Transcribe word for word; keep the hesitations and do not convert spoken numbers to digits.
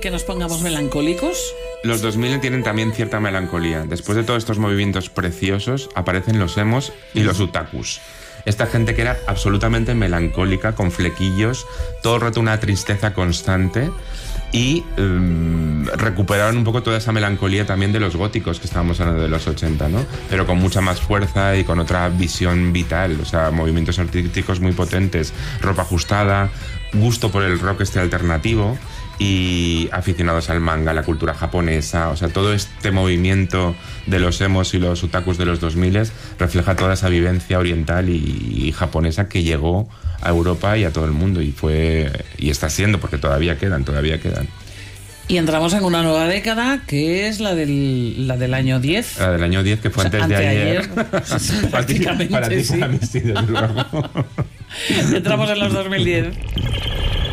que nos pongamos melancólicos? Los dos mil tienen también cierta melancolía. Después de todos estos movimientos preciosos, aparecen los emos y los otakus. Esta gente que era absolutamente melancólica, con flequillos, todo el rato una tristeza constante, y um, recuperaron un poco toda esa melancolía también de los góticos que estábamos hablando de los ochenta, ¿no? Pero con mucha más fuerza y con otra visión vital, o sea, movimientos artísticos muy potentes, ropa ajustada, gusto por el rock este alternativo y aficionados al manga, a la cultura japonesa. O sea, todo este movimiento de los emos y los otakus de los dos mil refleja toda esa vivencia oriental y, y japonesa que llegó a Europa y a todo el mundo, y fue y está siendo, porque todavía quedan, todavía quedan. Y entramos en una nueva década, que es la del, la del año diez. La del año diez, que fue o sea, antes de ayer. ayer. Prácticamente, para ti, sí. para mí, sí, desde luego. Entramos en los dos mil diez.